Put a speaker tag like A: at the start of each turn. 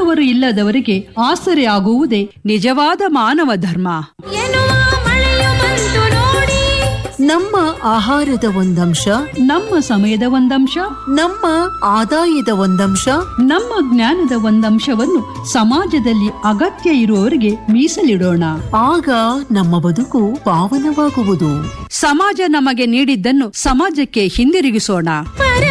A: ಉಣ್ಣುವವರು ಇಲ್ಲದವರಿಗೆ ಆಸರೆ ಆಗುವುದೇ ನಿಜವಾದ ಮಾನವ ಧರ್ಮ.
B: ನಮ್ಮ ಆಹಾರದ ಒಂದಂಶ,
A: ನಮ್ಮ ಸಮಯದ ಒಂದಂಶ,
B: ನಮ್ಮ ಆದಾಯದ ಒಂದಂಶ,
A: ನಮ್ಮ ಜ್ಞಾನದ ಒಂದಂಶವನ್ನು ಸಮಾಜದಲ್ಲಿ ಅಗತ್ಯ ಇರುವವರಿಗೆ ಮೀಸಲಿಡೋಣ.
B: ಆಗ ನಮ್ಮ ಬದುಕು ಪಾವನವಾಗುವುದು.
A: ಸಮಾಜ ನಮಗೆ ನೀಡಿದ್ದನ್ನು ಸಮಾಜಕ್ಕೆ ಹಿಂದಿರುಗಿಸೋಣ.